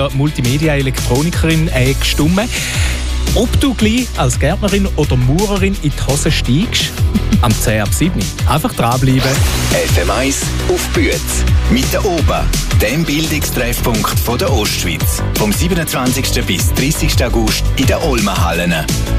Multimedia-Elektronikerin gestimmt. Ob du gleich als Gärtnerin oder Maurerin in die Hose steigst, am 10 ab 7. Einfach dranbleiben. FM1 auf Büetz. Mit der OBA, dem Bildungstreffpunkt von der Ostschweiz. Vom 27. bis 30. August in den Olmenhallen.